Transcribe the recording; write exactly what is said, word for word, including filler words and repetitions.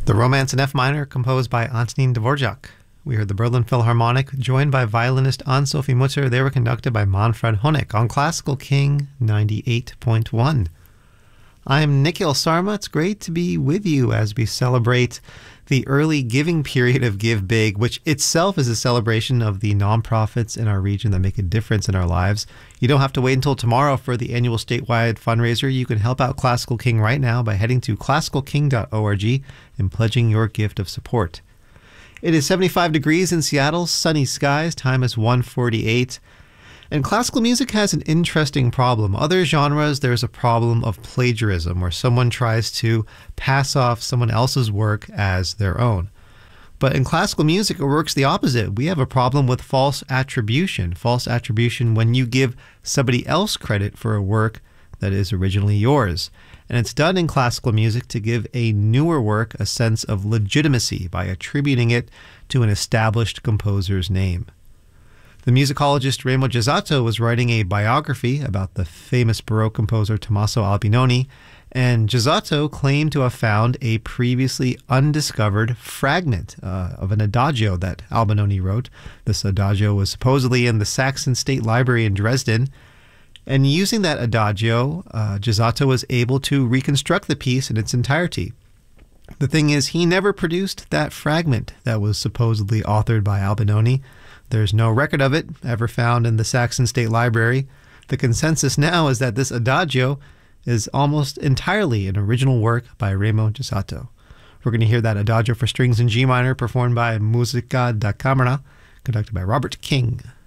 The Romance in F minor, composed by Antonín Dvorak. We heard the Berlin Philharmonic, joined by violinist Anne-Sophie Mutter. They were conducted by Manfred Honeck on Classical King ninety-eight point one. I'm Nikhil Sarma. It's great to be with you as we celebrate the early giving period of Give Big, which itself is a celebration of the nonprofits in our region that make a difference in our lives. You don't have to wait until tomorrow for the annual statewide fundraiser. You can help out Classical King right now by heading to classical king dot org and pledging your gift of support. It is seventy-five degrees in Seattle, sunny skies, time is one forty-eight. And classical music has an interesting problem. Other genres, there's a problem of plagiarism, where someone tries to pass off someone else's work as their own. But in classical music, it works the opposite. We have a problem with false attribution. False attribution when you give somebody else credit for a work that is originally yours. And it's done in classical music to give a newer work a sense of legitimacy by attributing it to an established composer's name. The musicologist Remo Gizzato was writing a biography about the famous Baroque composer Tommaso Albinoni, and Gizzato claimed to have found a previously undiscovered fragment uh, of an adagio that Albinoni wrote. This adagio was supposedly in the Saxon State Library in Dresden, and using that adagio, uh, Gizzato was able to reconstruct the piece in its entirety. The thing is, he never produced that fragment that was supposedly authored by Albinoni. There's no record of it ever found in the Saxon State Library. The consensus now is that this adagio is almost entirely an original work by Remo Gizzato. We're going to hear that adagio for strings in G minor performed by Musica da Camera, conducted by Robert King.